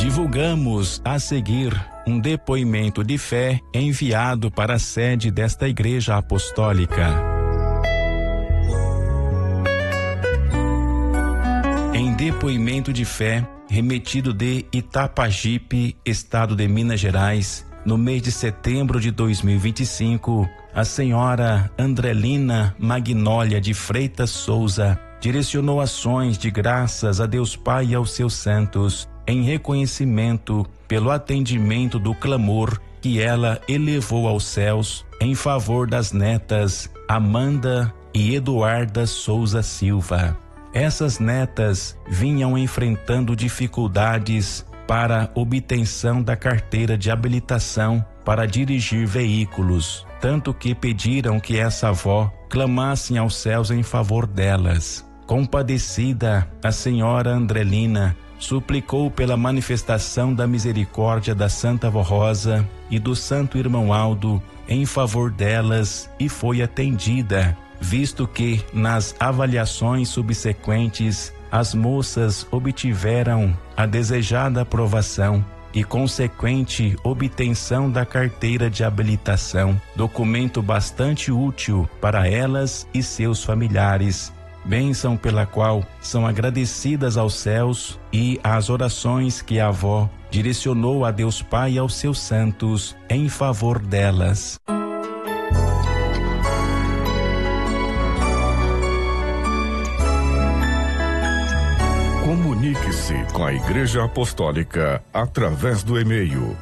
Divulgamos a seguir um depoimento de fé enviado para a sede desta Igreja Apostólica. Em depoimento de fé remetido de Itapajipe, estado de Minas Gerais, no mês de setembro de 2025, a senhora Andrelina Magnólia de Freitas Souza direcionou ações de graças a Deus Pai e aos seus santos, em reconhecimento pelo atendimento do clamor que ela elevou aos céus em favor das netas Amanda e Eduarda Souza Silva. Essas netas vinham enfrentando dificuldades para obtenção da carteira de habilitação para dirigir veículos, tanto que pediram que essa avó clamasse aos céus em favor delas. Compadecida, a senhora Andrelina suplicou pela manifestação da misericórdia da Santa Vó Rosa e do Santo Irmão Aldo em favor delas e foi atendida, visto que nas avaliações subsequentes as moças obtiveram a desejada aprovação e consequente obtenção da carteira de habilitação, documento bastante útil para elas e seus familiares, bênção pela qual são agradecidas aos céus e às orações que a avó direcionou a Deus Pai e aos seus santos em favor delas. Comunique-se com a Igreja Apostólica através do e-mail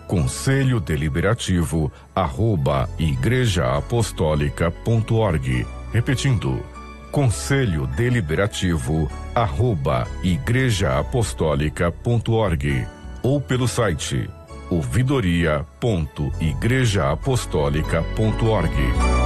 conselhodeliberativo@igrejaapostólica.org. Repetindo, conselhodeliberativo@igrejaapostólica.org ou pelo site ouvidoria.igrejaapostólica.org.